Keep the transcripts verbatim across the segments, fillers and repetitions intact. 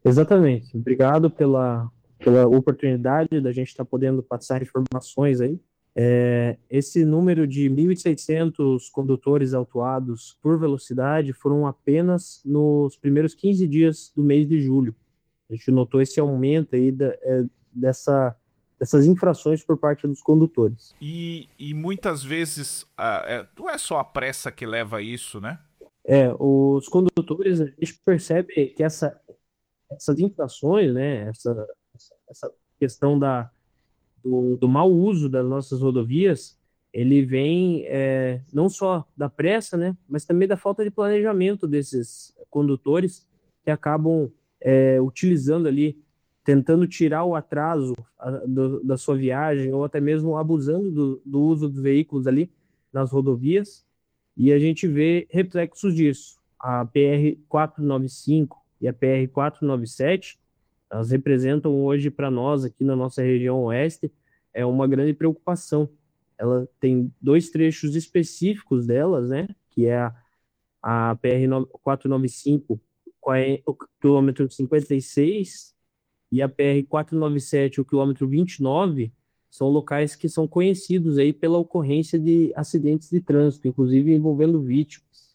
Exatamente. Obrigado pela, pela oportunidade da gente estar podendo passar informações aí. É, esse número de mil e seiscentos condutores autuados por velocidade foram apenas nos primeiros quinze dias do mês de julho. A gente notou esse aumento aí da, é, dessa, dessas infrações por parte dos condutores. E, e muitas vezes ah, é, não é só a pressa que leva a isso, né? É, os condutores, a gente percebe que essa, essas infrações, né, essa, essa questão da do, do mau uso das nossas rodovias, ele vem é, não só da pressa, né, mas também da falta de planejamento desses condutores que acabam é, utilizando ali, tentando tirar o atraso a, do, da sua viagem ou até mesmo abusando do, do uso dos veículos ali nas rodovias. E a gente vê reflexos disso. A P R quatrocentos e noventa e cinco e a P R quatrocentos e noventa e sete, elas representam hoje para nós aqui na nossa região oeste é uma grande preocupação. Ela tem dois trechos específicos delas, né? Que é a, a P R quatrocentos e noventa e cinco, o quilômetro cinquenta e seis, e a P R quatrocentos e noventa e sete, o quilômetro vinte e nove, são locais que são conhecidos aí pela ocorrência de acidentes de trânsito, inclusive envolvendo vítimas.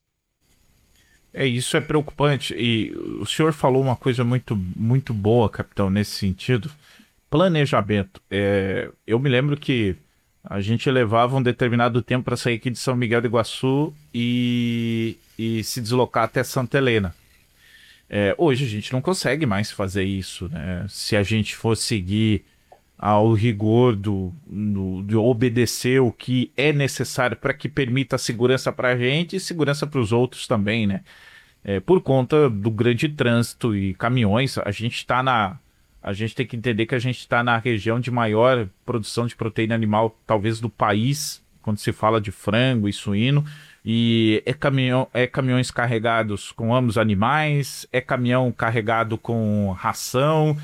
É, isso é preocupante. E o senhor falou uma coisa muito, muito boa, capitão, nesse sentido. Planejamento. É, eu me lembro que a gente levava um determinado tempo para sair aqui de São Miguel do Iguaçu e, e se deslocar até Santa Helena. É, hoje a gente não consegue mais fazer isso, né? Se a gente for seguir ao rigor do, do, de obedecer o que é necessário para que permita segurança para a gente e segurança para os outros também, né? É, por conta do grande trânsito e caminhões, a gente está na. A gente tem que entender que a gente está na região de maior produção de proteína animal, talvez do país, quando se fala de frango e suíno. E é, caminhão, é caminhões carregados com ambos animais, é caminhão carregado com ração,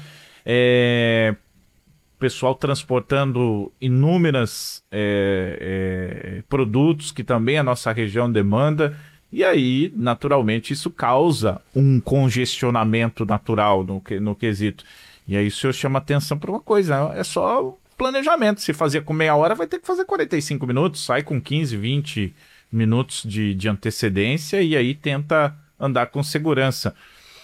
é pessoal transportando inúmeras é, é, produtos que também a nossa região demanda. E aí, naturalmente, isso causa um congestionamento natural no, que, no quesito. E aí o senhor chama atenção para uma coisa, é só planejamento. Se fazia com meia hora, vai ter que fazer quarenta e cinco minutos, sai com quinze, vinte minutos de, de antecedência e aí tenta andar com segurança.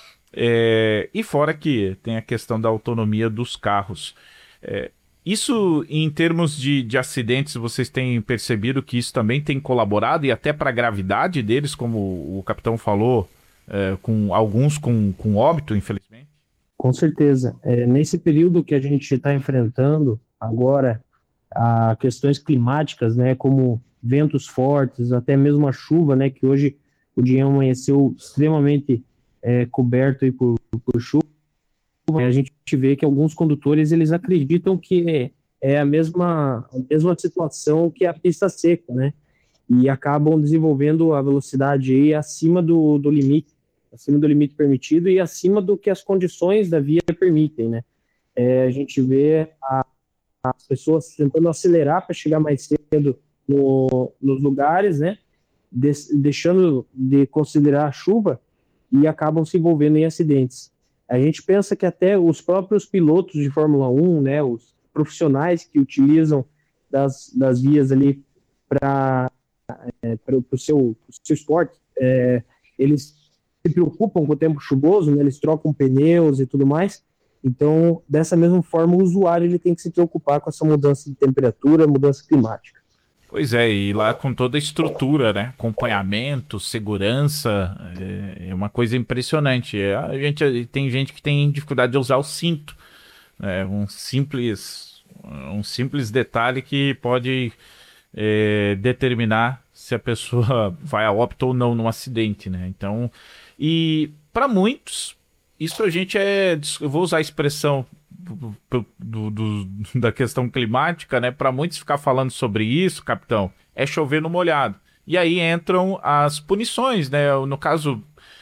É, e fora que tem a questão da autonomia dos carros. É, isso, em termos de, de acidentes, vocês têm percebido que isso também tem colaborado e até para a gravidade deles, como o capitão falou, é, com alguns com, com óbito, infelizmente? Com certeza. É, nesse período que a gente está enfrentando agora, a questões climáticas, né, como ventos fortes, até mesmo a chuva, né, que hoje o dia amanheceu extremamente é, coberto aí por, por chuva, a gente vê que alguns condutores eles acreditam que é, é a mesma a mesma situação que a pista seca, né? E acabam desenvolvendo a velocidade aí acima do, do limite, acima do limite permitido e acima do que as condições da via permitem, né? É, a gente vê a, as pessoas tentando acelerar para chegar mais cedo no, nos lugares, né? De, deixando de considerar a chuva e acabam se envolvendo em acidentes. A gente pensa que até os próprios pilotos de Fórmula um, né, os profissionais que utilizam das, das vias ali para é, o seu, seu esporte, é, eles se preocupam com o tempo chuvoso, né, eles trocam pneus e tudo mais. Então, dessa mesma forma, o usuário ele tem que se preocupar com essa mudança de temperatura, mudança climática. Pois é, e lá com toda a estrutura, né? Acompanhamento, segurança, é, é uma coisa impressionante. É, a gente tem gente que tem dificuldade de usar o cinto, né? Um simples, um simples detalhe que pode é, determinar se a pessoa vai a óbito ou não num acidente, né? Então, e para muitos, isso a gente é, eu vou usar a expressão do, do- do- da questão climática, né? Para muitos ficar falando sobre isso, capitão, é chover no molhado. E aí entram as punições, né? No caso,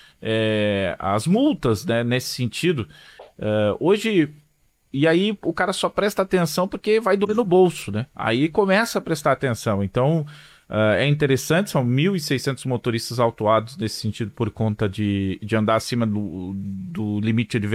é, as multas, né? Nesse sentido. É, hoje e aí o cara só presta atenção porque vai doer no bolso, né? Aí começa a prestar atenção. Então, ah, é interessante, são mil e seiscentos motoristas autuados nesse sentido por conta de, de andar acima do, do limite de